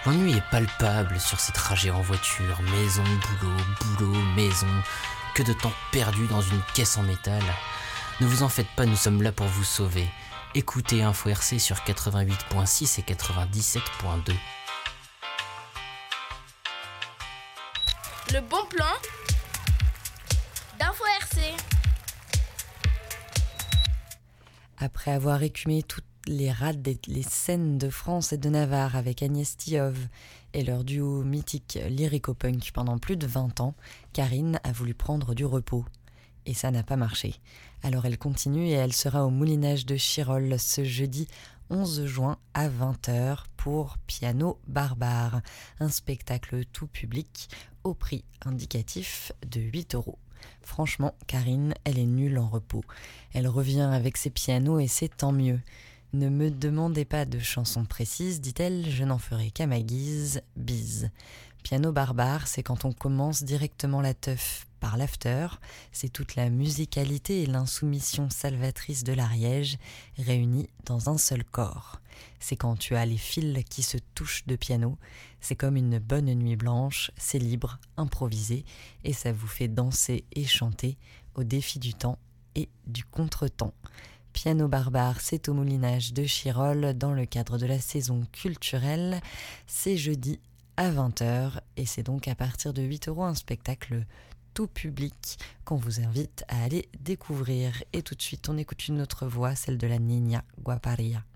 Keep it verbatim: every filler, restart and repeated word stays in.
L'ennui est palpable sur ces trajets en voiture, maison, boulot, boulot, maison, que de temps perdu dans une caisse en métal. Ne vous en faites pas, nous sommes là pour vous sauver. Écoutez Info R C sur quatre-vingt-huit virgule six et quatre-vingt-dix-sept virgule deux. Le bon plan d'Info R C. Après avoir écumé toutes les rades et les scènes de France et de Navarre avec Agnès Tillov et leur duo mythique lyrico-punk pendant plus de vingt ans, Karine a voulu prendre du repos. Et ça n'a pas marché. Alors elle continue et elle sera au Moulinage de Chirol ce jeudi onze juin à vingt heures pour Piano Barbare, un spectacle tout public au prix indicatif de huit euros. Franchement, Karine, elle est nulle en repos. Elle revient avec ses pianos et c'est tant mieux. Ne me demandez pas de chansons précises, dit-elle, je n'en ferai qu'à ma guise, bise. Piano Barbare, c'est quand on commence directement la teuf par l'after, c'est toute la musicalité et l'insoumission salvatrice de l'Ariège réunies dans un seul corps. C'est quand tu as les fils qui se touchent de piano, c'est comme une bonne nuit blanche, c'est libre, improvisé, et ça vous fait danser et chanter au défi du temps et du contretemps. Piano Barbare, c'est au Moulinage de Chirol dans le cadre de la saison culturelle. C'est jeudi à vingt heures et c'est donc à partir de huit euros un spectacle tout public qu'on vous invite à aller découvrir. Et tout de suite, on écoute une autre voix, celle de la Niña Guaparia.